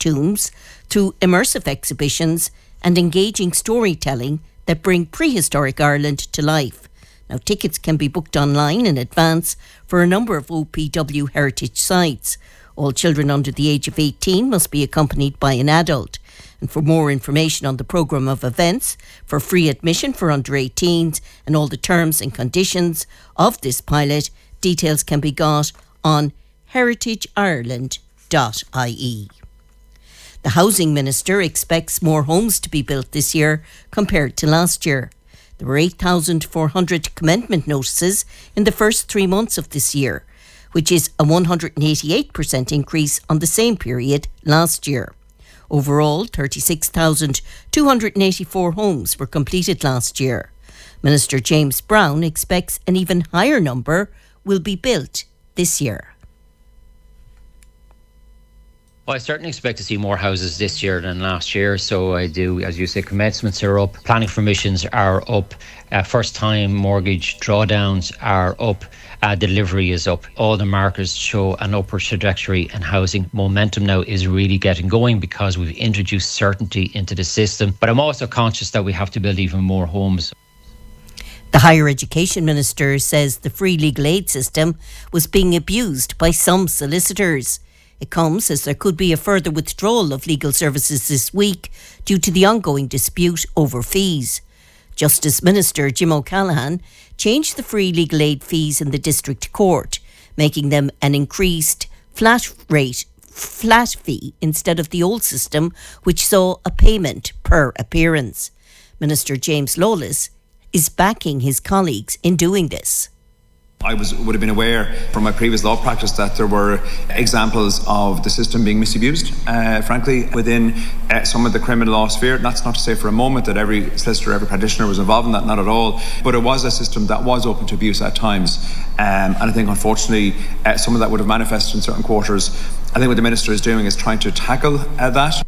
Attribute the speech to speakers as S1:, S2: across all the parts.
S1: tombs through immersive exhibitions and engaging storytelling that bring prehistoric Ireland to life. Now, tickets can be booked online in advance for a number of OPW heritage sites. All children under the age of 18 must be accompanied by an adult. And for more information on the programme of events, for free admission for under 18s and all the terms and conditions of this pilot, details can be got on heritageireland.ie. The Housing Minister expects more homes to be built this year compared to last year. There were 8,400 commencement notices in the first 3 months of this year, which is a 188% increase on the same period last year. Overall, 36,284 homes were completed last year. Minister James Browne expects an even higher number will be built this year.
S2: Well, I certainly expect to see more houses this year than last year. So I do, as you say, commencements are up, planning permissions are up, first-time mortgage drawdowns are up, delivery is up. All the markers show an upward trajectory, and housing momentum now is really getting going because we've introduced certainty into the system. But I'm also conscious that we have to build even more homes.
S1: The Higher Education Minister says the free legal aid system was being abused by some solicitors. It comes as there could be a further withdrawal of legal services this week due to the ongoing dispute over fees. Justice Minister Jim O'Callaghan changed the free legal aid fees in the District Court, making them an increased flat fee instead of the old system, which saw a payment per appearance. Minister James Lawless is backing his colleagues in doing this.
S3: I would have been aware from my previous law practice that there were examples of the system being misused, frankly, within some of the criminal law sphere. That's not to say for a moment that every solicitor, every practitioner was involved in that, not at all. But it was a system that was open to abuse at times. And I think, unfortunately, some of that would have manifested in certain quarters. I think what the Minister is doing is trying to tackle that.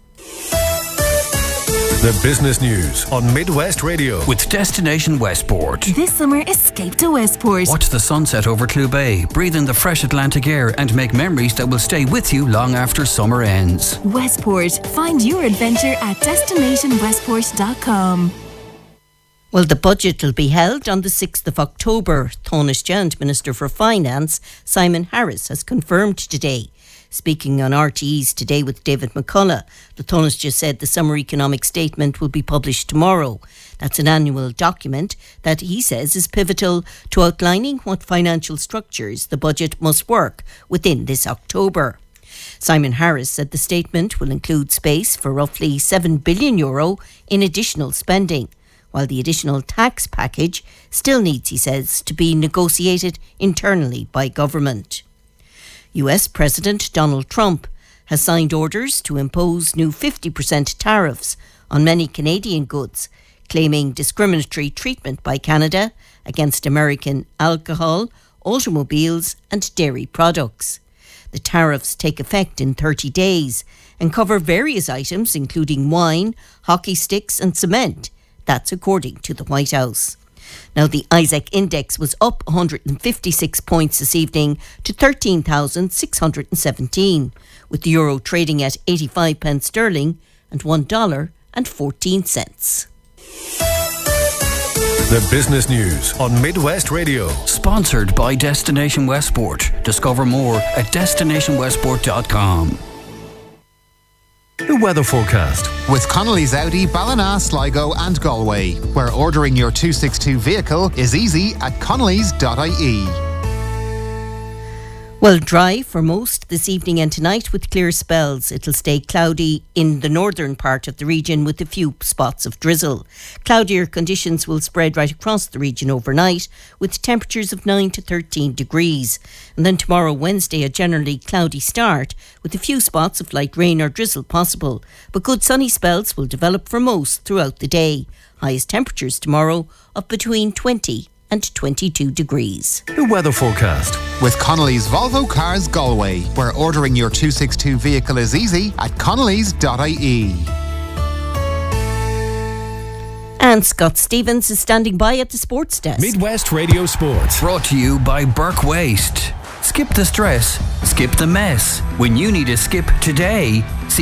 S4: The business news on Midwest Radio
S5: with Destination Westport.
S6: This summer, escape to Westport.
S5: Watch the sunset over Clew Bay, breathe in the fresh Atlantic air and make memories that will stay with you long after summer ends.
S6: Westport. Find your adventure at destinationwestport.com.
S1: Well, the budget will be held on the 6th of October. Taoiseach and Minister for Finance, Simon Harris, has confirmed today. Speaking on RTE's Today with David McCullough, the Taoiseach said the summer economic statement will be published tomorrow. That's an annual document that he says is pivotal to outlining what financial structures the budget must work within this October. Simon Harris said the statement will include space for roughly €7 billion in additional spending, while the additional tax package still needs, he says, to be negotiated internally by government. US President Donald Trump has signed orders to impose new 50% tariffs on many Canadian goods, claiming discriminatory treatment by Canada against American alcohol, automobiles and dairy products. The tariffs take effect in 30 days and cover various items including wine, hockey sticks and cement. That's according to the White House. Now, the ISEC index was up 156 points this evening to 13,617, with the euro trading at 85 pence sterling and $1.14.
S4: The business news on Midwest Radio.
S5: Sponsored by Destination Westport. Discover more at destinationwestport.com.
S4: The weather forecast
S7: with Connolly's Audi, Ballina, Sligo and Galway, where ordering your 262 vehicle is easy at connolly's.ie.
S1: Well, dry for most this evening and tonight with clear spells. It'll stay cloudy in the northern part of the region with a few spots of drizzle. Cloudier conditions will spread right across the region overnight with temperatures of 9 to 13 degrees. And then tomorrow, Wednesday, a generally cloudy start with a few spots of light rain or drizzle possible. But good sunny spells will develop for most throughout the day. Highest temperatures tomorrow of between 20 and 22 degrees.
S4: The weather forecast
S7: with Connolly's Volvo Cars Galway, where ordering your 262 vehicle is easy at connolly's.ie.
S1: And Scott Stevens is standing by at the sports desk.
S4: Midwest Radio Sports.
S5: Brought to you by Burke Waste. Skip the stress, skip the mess. When you need a skip today,